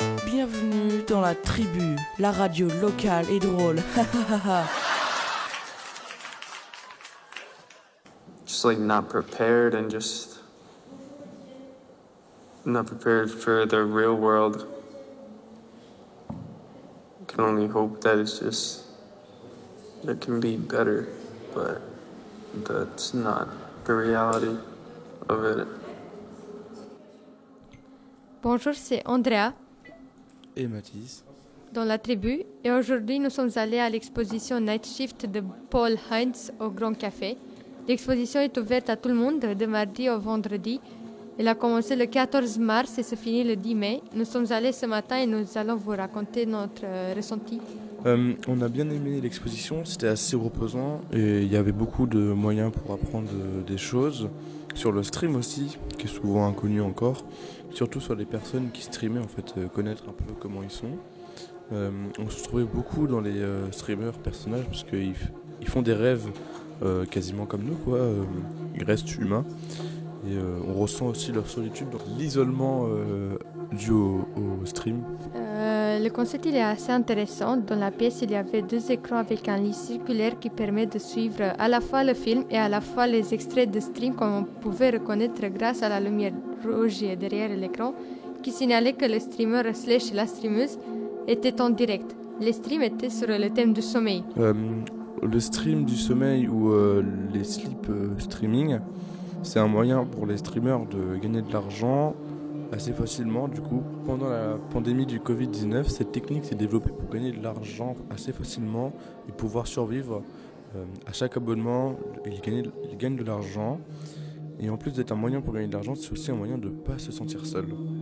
Bienvenue dans la tribu, la radio locale et drôle. Just like not prepared and just not prepared for the real world. I can only hope that it can be better, but that's not the reality of it. Bonjour, c'est Andrea et Mathis dans la tribu et aujourd'hui nous sommes allés à l'exposition Night Shift de Paul Heinz au Grand Café. L'exposition est ouverte à tout le monde de mardi au vendredi. Elle a commencé le 14 mars et se finit le 10 mai. Nous sommes allés ce matin et nous allons vous raconter notre ressenti. On a bien aimé l'exposition, c'était assez reposant et il y avait beaucoup de moyens pour apprendre des choses. Sur le stream aussi, qui est souvent inconnu encore, surtout sur les personnes qui streamaient, en fait, connaître un peu comment ils sont. On se trouvait beaucoup dans les streamers personnages parce qu'ils font des rêves quasiment comme nous, quoi. Ils restent humains et on ressent aussi leur solitude, donc l'isolement dû au stream. Le concept il est assez intéressant. Dans la pièce, il y avait 2 écrans avec un lit circulaire qui permet de suivre à la fois le film et à la fois les extraits de stream comme on pouvait reconnaître grâce à la lumière rouge derrière l'écran qui signalait que le streamer / la streameuse était en direct. Les streams étaient sur le thème du sommeil. Le stream du sommeil ou les sleep streaming, c'est un moyen pour les streamers de gagner de l'argent assez facilement. Du coup, pendant la pandémie du Covid-19, cette technique s'est développée pour gagner de l'argent assez facilement et pouvoir survivre. À chaque abonnement, ils gagnent de l'argent. Et en plus d'être un moyen pour gagner de l'argent, c'est aussi un moyen de ne pas se sentir seul.